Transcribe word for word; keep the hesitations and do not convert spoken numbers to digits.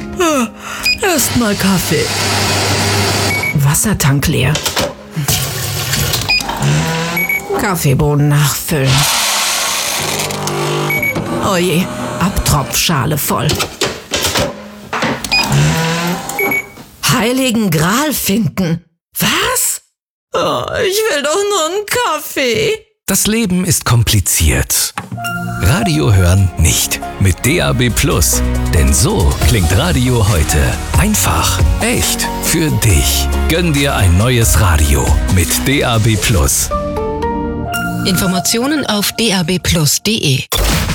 Erstmal Kaffee. Wassertank leer. Kaffeebohnen nachfüllen. Oje, Abtropfschale voll. Heiligen Gral finden. Was? Oh, ich will doch nur einen Kaffee. Das Leben ist kompliziert. Radio hören nicht. Mit D A B Plus. Denn so klingt Radio heute. Einfach, echt, für dich. Gönn dir ein neues Radio mit D A B Plus. Informationen auf d a b plus punkt d e.